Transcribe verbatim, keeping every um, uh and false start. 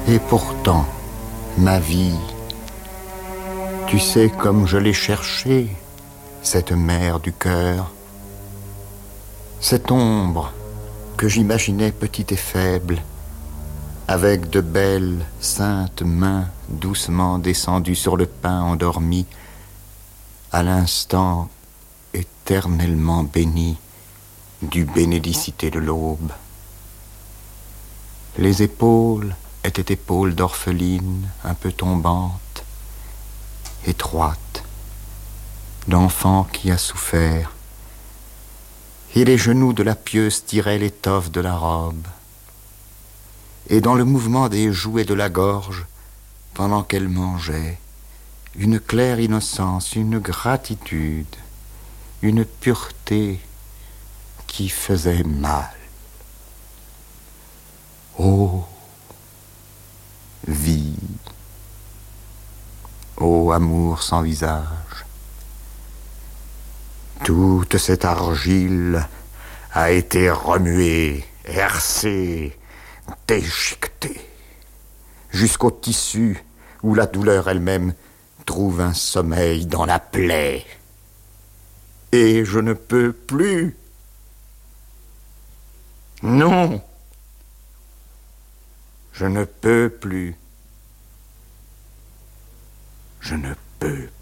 Et pourtant, ma vie, tu sais comme je l'ai cherchée, cette mer du cœur, cette ombre que j'imaginais petite et faible, avec de belles, saintes mains doucement descendues sur le pain endormi, à l'instant éternellement béni du bénédicité de l'aube. Les épaules étaient épaules d'orpheline, un peu tombantes, étroites, d'enfant qui a souffert, et les genoux de la pieuse tiraient l'étoffe de la robe. Et dans le mouvement des joues et de la gorge, pendant qu'elle mangeait, une claire innocence, une gratitude, une pureté qui faisait mal. Ô vie, ô amour sans visage, toute cette argile a été remuée, hercée, déchiquetée, jusqu'au tissu où la douleur elle-même trouve un sommeil dans la plaie. Et je ne peux plus. Non, je ne peux plus. Je ne peux plus.